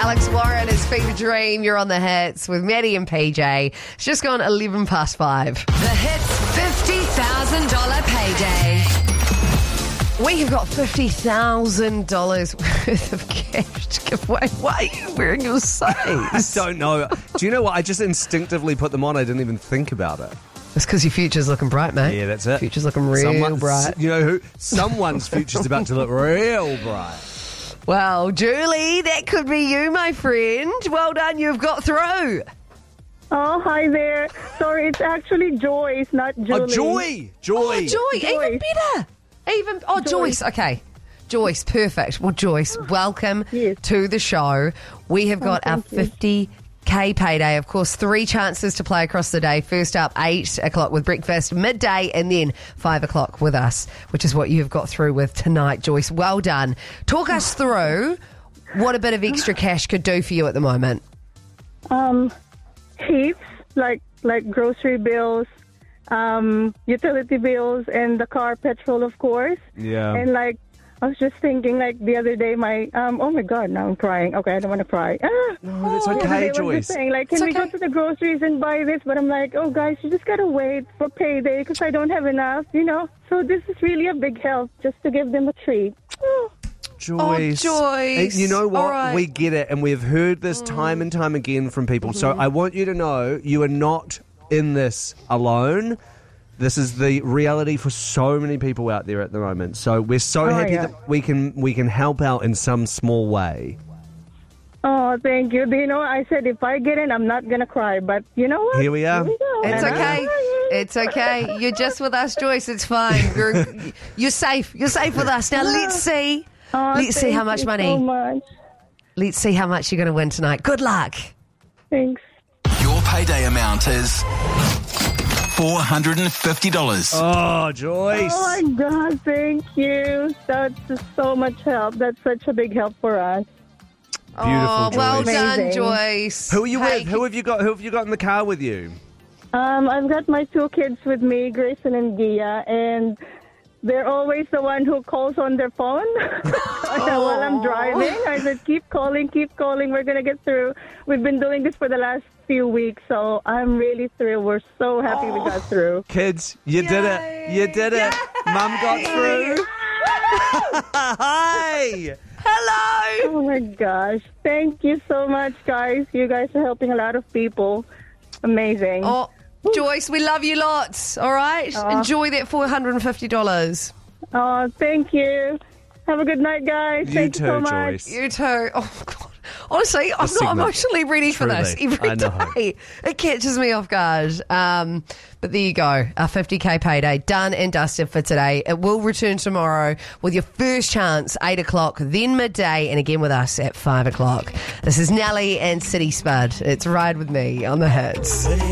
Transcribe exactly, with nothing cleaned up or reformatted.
Alex Warren is Fever Dream. You're on the hits with Maddie and P J. It's just gone eleven past five. The Hits fifty thousand dollars payday. We have got fifty thousand dollars worth of cash to give away. Why are you wearing your I size? don't know. Do you know what? I just instinctively put them on. I didn't even think about it. It's because your future's looking bright, mate. Yeah, that's it. Future's looking real Someone's- bright. You know who? Someone's future's about to look real bright. Well, Julie, that could be you, my friend. Well done, you've got through. Oh, hi there. Sorry, it's actually Joyce, not Julie. Oh, Joy! Joy! Oh, Joy, even Joyce. better. Even oh, Joyce. Joyce. Okay, Joyce, perfect. Well, Joyce, welcome Yes. to the show. We have got our thank you. fifty K payday. Of course, three chances to play across the day. First up, eight o'clock with breakfast, midday, and then five o'clock with us, which is what you've got through with tonight, Joyce. Well done. Talk us through what a bit of extra cash could do for you at the moment. Um, heaps, like like grocery bills, um, utility bills, and the car petrol, of course. Yeah. And like, I was just thinking, like the other day, my um, oh my God, now I'm crying. Okay, I don't want to cry. Ah, No, that's the other okay, day I was Joyce. just saying, like, can It's we go okay. to the groceries and buy this? But I'm like, oh guys, you just gotta wait for payday because I don't have enough, you know. So this is really a big help just to give them a treat. Oh. Joyce. Oh, Joyce. And you know what? All right. We get it, and we've heard this time and time again from people. So I want you to know you are not in this alone. This is the reality for so many people out there at the moment. So we're so Oh, happy yeah. that we can we can help out in some small way. Oh, thank you. Do you know, I said if I get in, I'm not going to cry. But you know what? Here we are. go. It's And okay. I- It's okay. You're just with us, Joyce. It's fine. You're, you're safe. You're safe with us. Now let's see. Oh, Let's see thank how much you money. so much. Let's see how much you're going to win tonight. Good luck. Thanks. Your payday amount is four hundred fifty dollars. Oh, Joyce. Oh, my God. Thank you. That's just so much help. That's such a big help for us. Beautiful, Oh, well Joyce. done, Amazing. Joyce. Who are you Hey, with? Who have you got? Who have you got in the car with you? Um, I've got my two kids with me, Grayson and Gia, and they're always the one who calls on their phone while I'm driving. I said, keep calling, keep calling. We're going to get through. We've been doing this for the last few weeks, so I'm really thrilled. We're so happy we got through. Kids, you did it. You did it. Mum got through. Hi. Hello. Oh, my gosh. Thank you so much, guys. You guys are helping a lot of people. Amazing. Oh, Joyce, we love you lots. All right? Enjoy that four hundred fifty dollars. Oh, thank you. Have a good night, guys. You Thank too, you so much. Joyce. You too. Oh, God. Honestly, I'm not segment. emotionally ready for this Truly. every I know. day. It catches me off guard. Um, but there you go. Our fifty K payday done and dusted for today. It will return tomorrow with your first chance, eight o'clock, then midday, and again with us at five o'clock. This is Nelly and City Spud. It's Ride With Me on the Hits.